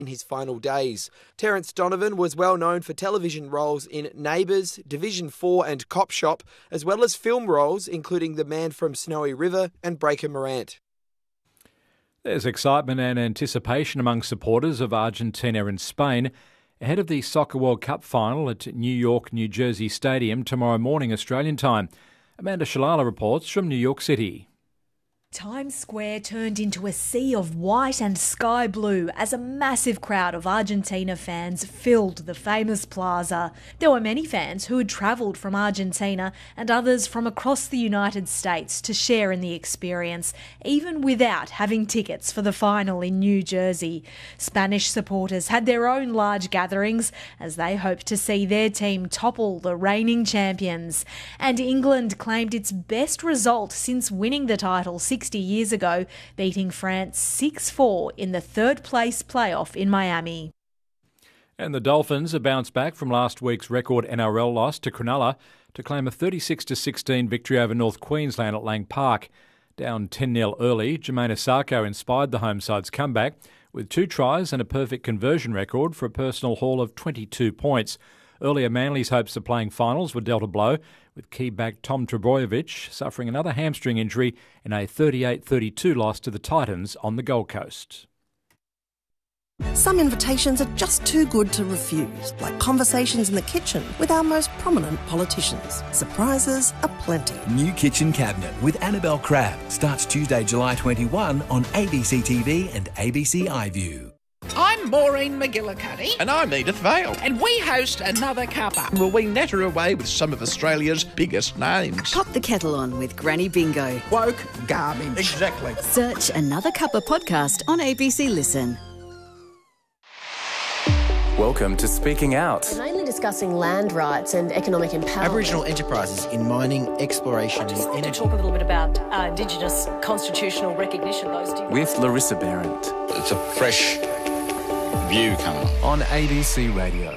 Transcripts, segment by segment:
in his final days. Terence Donovan was well known for television roles in Neighbours, Division 4 and Cop Shop, as well as film roles including The Man from Snowy River and Breaker Morant. There's excitement and anticipation among supporters of Argentina and Spain ahead of the Soccer World Cup final at New York, New Jersey Stadium tomorrow morning Australian time. Amanda Shalala reports from New York City. Times Square turned into a sea of white and sky blue as a massive crowd of Argentina fans filled the famous plaza. There were many fans who had travelled from Argentina and others from across the United States to share in the experience, even without having tickets for the final in New Jersey. Spanish supporters had their own large gatherings as they hoped to see their team topple the reigning champions. And England claimed its best result since winning the title 60 years ago, beating France 6-4 in the third-place playoff in Miami. And the Dolphins have bounced back from last week's record NRL loss to Cronulla to claim a 36-16 victory over North Queensland at Lang Park. Down 10-0 early, Jermaine Asako inspired the home side's comeback with 2 tries and a perfect conversion record for a personal haul of 22 points. Earlier, Manly's hopes of playing finals were dealt a blow, with key back Tom Trbojevic suffering another hamstring injury in a 38-32 loss to the Titans on the Gold Coast. Some invitations are just too good to refuse, like conversations in the kitchen with our most prominent politicians. Surprises aplenty. New Kitchen Cabinet with Annabelle Crabb starts Tuesday, July 21 on ABC TV and ABC iView. I'm Maureen McGillicuddy. And I'm Edith Vale. And we host Another Cuppa. Will we natter away with some of Australia's biggest names? Pop the kettle on with Granny Bingo. Woke garbage. Exactly. Search Another Cuppa podcast on ABC Listen. Welcome to Speaking Out. We're mainly discussing land rights and economic empowerment. Aboriginal enterprises in mining, exploration and energy. To talk a little bit about Indigenous constitutional recognition. With Larissa Behrendt. It's a fresh view coming on ABC Radio.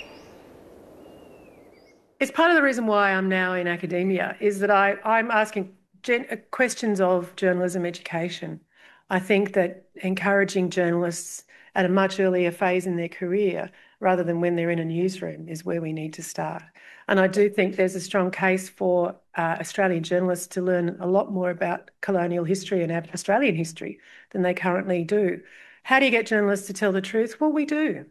It's part of the reason why I'm now in academia is that I'm asking questions of journalism education. I think that encouraging journalists at a much earlier phase in their career rather than when they're in a newsroom is where we need to start. And I do think there's a strong case for Australian journalists to learn a lot more about colonial history and Australian history than they currently do. How do you get journalists to tell the truth? Well, we do.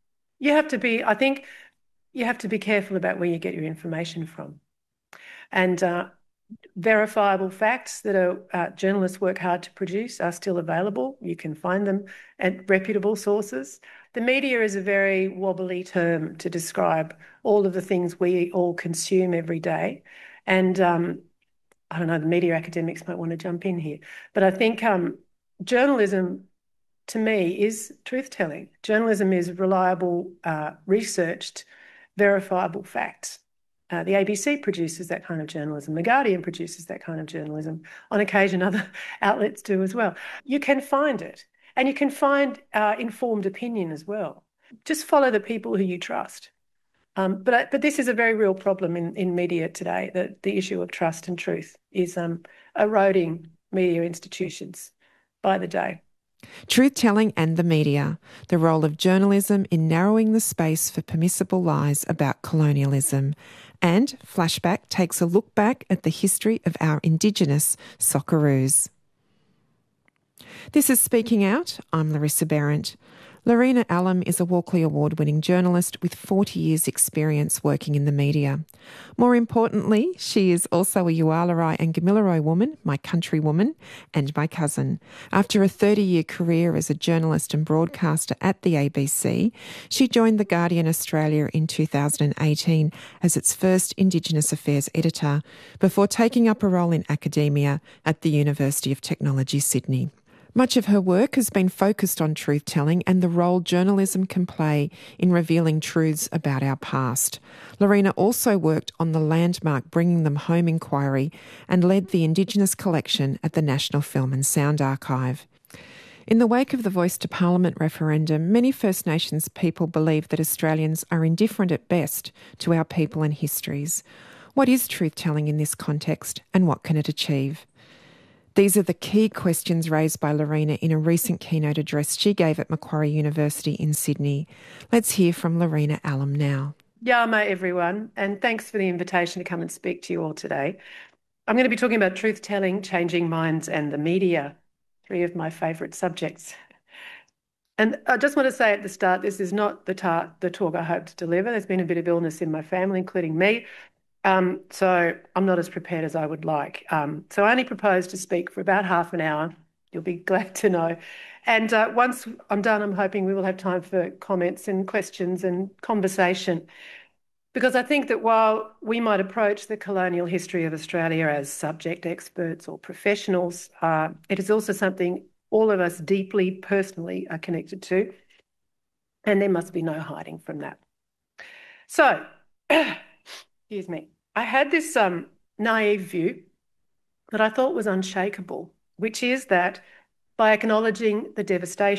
I think you have to be careful about where you get your information from. And verifiable facts that journalists work hard to produce are still available. You can find them at reputable sources. The media is a very wobbly term to describe all of the things we all consume every day. And I don't know, the media academics might want to jump in here. But I think journalism, to me, is truth-telling. Journalism is reliable, researched, verifiable facts. The ABC produces that kind of journalism. The Guardian produces that kind of journalism. On occasion, other outlets do as well. You can find it. And you can find informed opinion as well. Just follow the people who you trust. But this is a very real problem in media today, that the issue of trust and truth is eroding media institutions by the day. Truth-telling and the media, the role of journalism in narrowing the space for permissible lies about colonialism. And Flashback takes a look back at the history of our Indigenous Socceroos. This is Speaking Out. I'm Larissa Behrendt. Lorena Allam is a Walkley Award-winning journalist with 40 years' experience working in the media. More importantly, she is also a Yuwalarai and Gamilaroi woman, my countrywoman, and my cousin. After a 30-year career as a journalist and broadcaster at the ABC, she joined The Guardian Australia in 2018 as its first Indigenous Affairs editor, before taking up a role in academia at the University of Technology, Sydney. Much of her work has been focused on truth-telling and the role journalism can play in revealing truths about our past. Lorena also worked on the landmark Bringing Them Home inquiry and led the Indigenous collection at the National Film and Sound Archive. In the wake of the Voice to Parliament referendum, many First Nations people believe that Australians are indifferent at best to our people and histories. What is truth-telling in this context and what can it achieve? These are the key questions raised by Lorena in a recent keynote address she gave at Macquarie University in Sydney. Let's hear from Lorena Allam now. Yama, everyone, and thanks for the invitation to come and speak to you all today. I'm going to be talking about truth-telling, changing minds and the media, three of my favourite subjects. And I just want to say at the start, this is not the talk I hope to deliver. There's been a bit of illness in my family, including me, so I'm not as prepared as I would like. So I only propose to speak for about half an hour. You'll be glad to know. And once I'm done, I'm hoping we will have time for comments and questions and conversation. Because I think that while we might approach the colonial history of Australia as subject experts or professionals, it is also something all of us deeply, personally are connected to, and there must be no hiding from that. So, excuse me, I had this naive view that I thought was unshakable, which is that by acknowledging the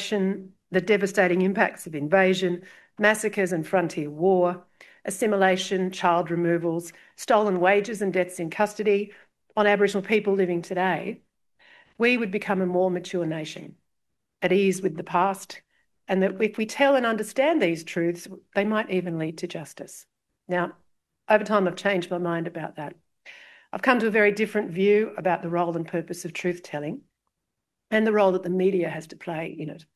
devastating impacts of invasion, massacres and frontier war, assimilation, child removals, stolen wages and deaths in custody on Aboriginal people living today, we would become a more mature nation, at ease with the past, and that if we tell and understand these truths, they might even lead to justice. Now, over time, I've changed my mind about that. I've come to a very different view about the role and purpose of truth-telling and the role that the media has to play in it.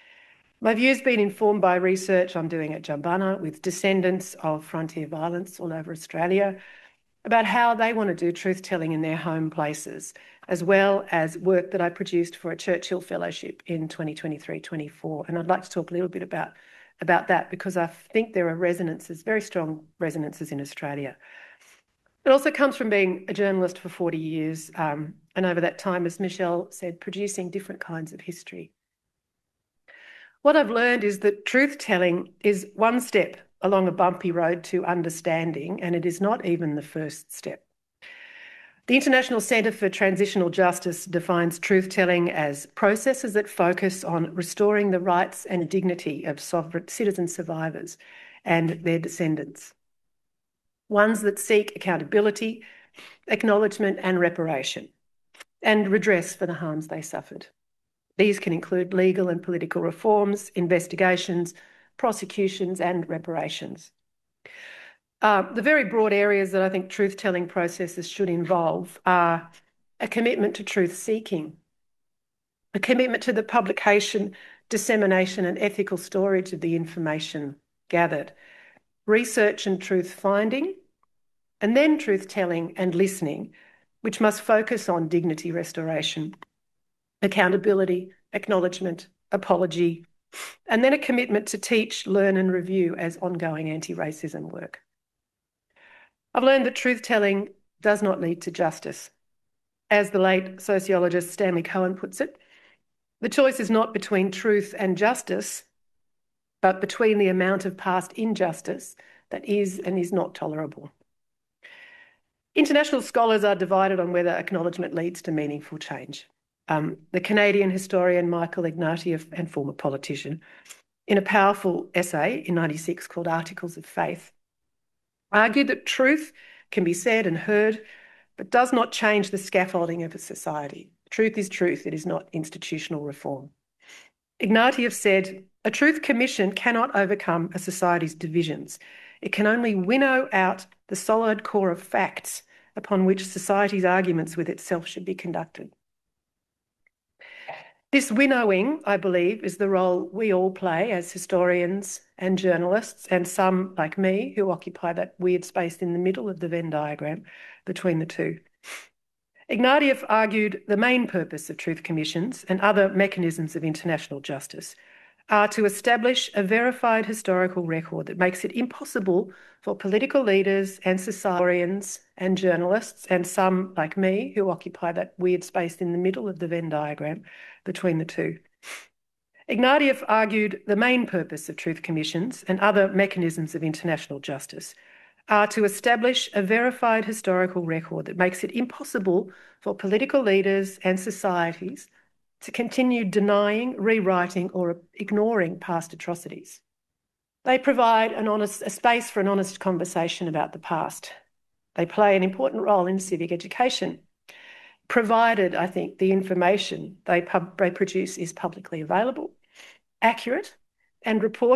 My view's been informed by research I'm doing at Jumbunna with descendants of frontier violence all over Australia about how they want to do truth-telling in their home places, as well as work that I produced for a Churchill Fellowship in 2023-24. And I'd like to talk a little bit about that because I think there are resonances, very strong resonances in Australia. It also comes from being a journalist for 40 years and over that time, as Michelle said, producing different kinds of history. What I've learned is that truth-telling is one step along a bumpy road to understanding, and it is not even the first step. The International Centre for Transitional Justice defines truth-telling as processes that focus on restoring the rights and dignity of sovereign citizen survivors and their descendants. Ones that seek accountability, acknowledgement and reparation, and redress for the harms they suffered. These can include legal and political reforms, investigations, prosecutions and reparations. The very broad areas that I think truth-telling processes should involve are a commitment to truth-seeking, a commitment to the publication, dissemination and ethical storage of the information gathered, research and truth-finding, and then truth-telling and listening, which must focus on dignity restoration, accountability, acknowledgement, apology, and then a commitment to teach, learn and review as ongoing anti-racism work. I've learned that truth-telling does not lead to justice. As the late sociologist Stanley Cohen puts it, the choice is not between truth and justice, but between the amount of past injustice that is and is not tolerable. International scholars are divided on whether acknowledgement leads to meaningful change. The Canadian historian Michael Ignatieff, and former politician, in a powerful essay in 1996 called Articles of Faith, argued that truth can be said and heard, but does not change the scaffolding of a society. Truth is truth, it is not institutional reform. Ignatieff said, a truth commission cannot overcome a society's divisions. It can only winnow out the solid core of facts upon which society's arguments with itself should be conducted. This winnowing, I believe, is the role we all play as historians and journalists, and some, like me, who occupy that weird space in the middle of the Venn diagram between the two. Ignatieff argued the main purpose of truth commissions and other mechanisms of international justice are to establish a verified historical record that makes it impossible for political leaders and historians and journalists, and some, like me, who occupy that weird space in the middle of the Venn diagram between the two. Ignatieff argued the main purpose of truth commissions and other mechanisms of international justice are to establish a verified historical record that makes it impossible for political leaders and societies to continue denying, rewriting or ignoring past atrocities. They provide a space for an honest conversation about the past. They play an important role in civic education. provided, I think, the information they produce is publicly available, accurate, and reported